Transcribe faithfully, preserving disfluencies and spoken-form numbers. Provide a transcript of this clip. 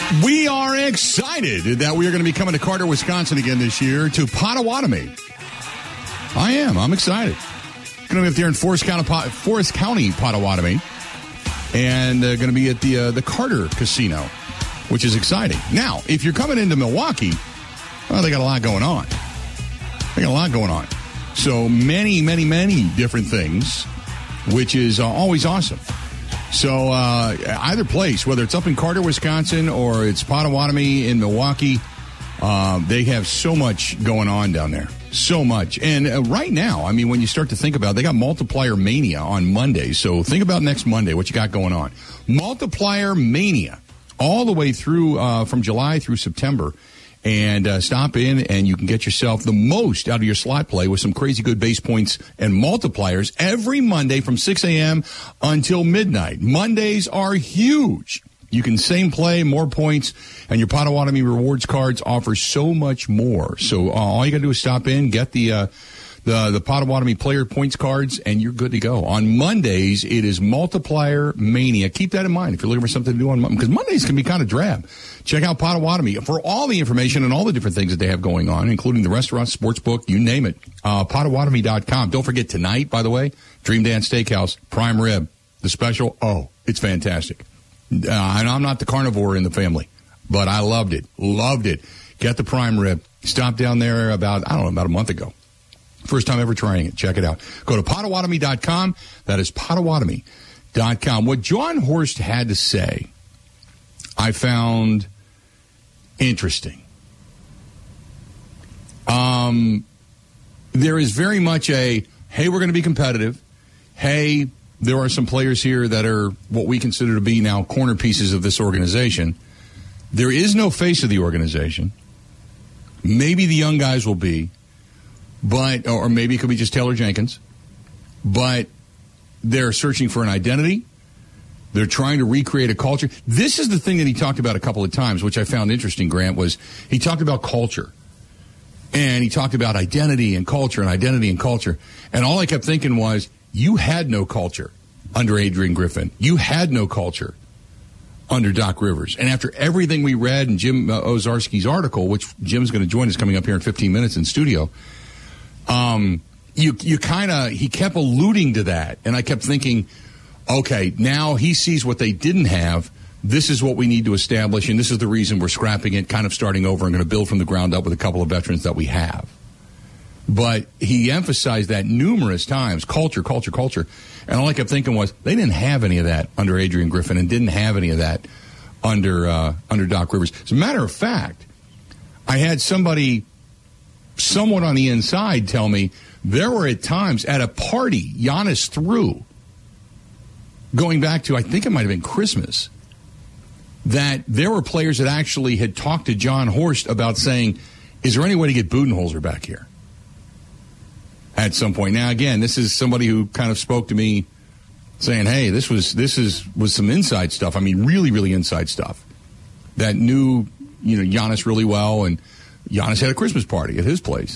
We are excited that we are going to be coming to Carter, Wisconsin again this year to Potawatomi. I am. I'm excited. Going to be up there in Forest County, Forest County, Potawatomi, and uh, going to be at the uh, the Carter Casino, which is exciting. Now, if you're coming into Milwaukee, well, they got a lot going on. They got a lot going on. So many, many, many different things, which is uh, always awesome. So uh, either place, whether it's up in Carter, Wisconsin, or it's Potawatomi in Milwaukee, uh, they have so much going on down there. So much. And uh, right now, I mean, when you start to think about it, they got Multiplier Mania on Monday. So think about next Monday, what you got going on. Multiplier Mania, all the way through uh, from July through September. And uh, stop in, and you can get yourself the most out of your slot play with some crazy good base points and multipliers every Monday from six a.m. until midnight. Mondays are huge. You can same play, more points, and your Potawatomi rewards cards offer so much more. So uh, all you got to do is stop in, get the uh, the the Potawatomi player points cards, and you're good to go. On Mondays, it is Multiplier Mania. Keep that in mind if you're looking for something to do on Monday, because Mondays can be kind of drab. Check out Potawatomi for all the information and all the different things that they have going on, including the restaurant, sports book, you name it. Uh, Potawatomi dot com. Don't forget tonight, by the way, Dream Dance Steakhouse, prime rib, the special. Oh, it's fantastic. Uh, and I'm not the carnivore in the family, but I loved it. Loved it. Get the prime rib. Stopped down there about, I don't know, about a month ago. First time ever trying it. Check it out. Go to Potawatomi dot com. That is Potawatomi dot com. What Jon Horst had to say, I found interesting. Um, there is very much a, hey, we're going to be competitive. Hey, there are some players here that are what we consider to be now corner pieces of this organization. There is no face of the organization. Maybe the young guys will be, but, or maybe it could be just Taylor Jenkins, but they're searching for an identity. They're trying to recreate a culture. This is the thing that he talked about a couple of times, which I found interesting, Grant, was he talked about culture. And he talked about identity and culture and identity and culture. And all I kept thinking was, you had no culture under Adrian Griffin. You had no culture under Doc Rivers. And after everything we read in Jim uh, Ozarski's article, which Jim's going to join us coming up here in fifteen minutes in studio, um, you you kind of, he kept alluding to that. And I kept thinking, okay, now he sees what they didn't have. This is what we need to establish, and this is the reason we're scrapping it, kind of starting over and going to build from the ground up with a couple of veterans that we have. But he emphasized that numerous times, culture, culture, culture. And all I kept thinking was, they didn't have any of that under Adrian Griffin and didn't have any of that under uh, under Doc Rivers. As a matter of fact, I had somebody, someone on the inside tell me there were at times at a party Giannis threw, going back to, I think it might have been Christmas, that there were players that actually had talked to Jon Horst about saying, is there any way to get Budenholzer back here at some point? Now, again, this is somebody who kind of spoke to me saying, hey, this was this is was some inside stuff. I mean, really, really inside stuff that knew, you know, Giannis really well. And Giannis had a Christmas party at his place.